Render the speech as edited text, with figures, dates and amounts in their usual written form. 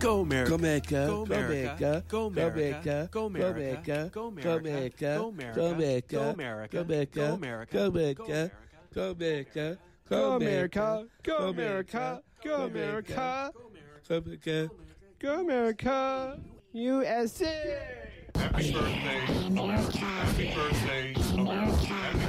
Go America. Go America. Go America. Go America. Go America. Go Go America. America. Go America. Go America. Go America. Go America. Go America. Go America. Go America. Go America. Go America. Go America. Go America. USA. Happy birthday, America. Happy birthday, America.